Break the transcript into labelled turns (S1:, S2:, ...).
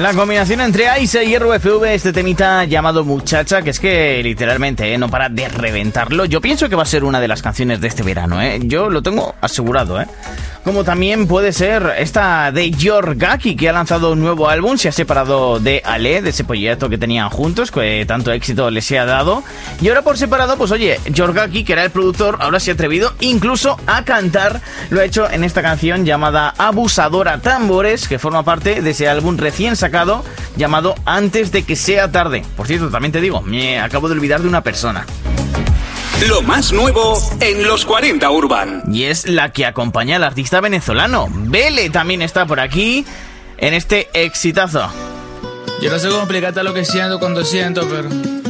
S1: La combinación entre Aisa y RVV, este temita llamado Muchacha, que es que literalmente no para de reventarlo. Yo pienso que va a ser una de las canciones de este verano, yo lo tengo asegurado, Como también puede ser esta de Yorgaki, que ha lanzado un nuevo álbum, se ha separado de Ale, de ese proyecto que tenían juntos, que tanto éxito les ha dado. Y ahora por separado, pues oye, Yorgaki, que era el productor, ahora se ha atrevido incluso a cantar. Lo ha hecho en esta canción llamada Abusadora Tambores, que forma parte de ese álbum recién sacado llamado Antes de que sea tarde. Por cierto, también te digo, me acabo de olvidar de una persona.
S2: Lo más nuevo en los 40 Urban.
S1: Y es la que acompaña al artista venezolano. Vele también está por aquí en este exitazo.
S3: Yo no sé cómo explicarte lo que siento cuando siento, pero